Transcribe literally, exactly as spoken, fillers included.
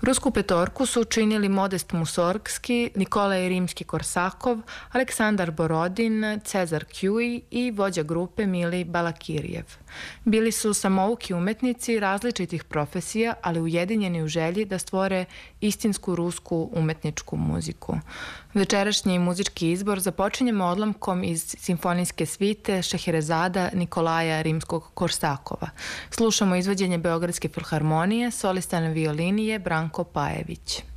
Rusku petorku su učinili Modest Musorgski, Nikolaj Rimski-Korsakov, Aleksandar Borodin, Cezar Kjuj i vođa grupe Mili Balakirijev. Bili su samouki umetnici različitih profesija, ali ujedinjeni u želji da stvore istinsku rusku umetničku muziku. Večerašnji muzički izbor započinjemo odlomkom iz simfonijske svite Šeherezada Nikolaja Rimskog-Korsakova. Slušamo izvođenje Beogradske filharmonije, solista na violini je Branko Pajević.